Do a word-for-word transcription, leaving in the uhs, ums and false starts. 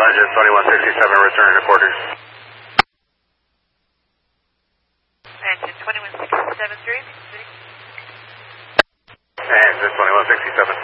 Roger, twenty-one sixty-seven, returning to quarters. Engine twenty-one sixty-seven, three. Engine twenty-one sixty-seven.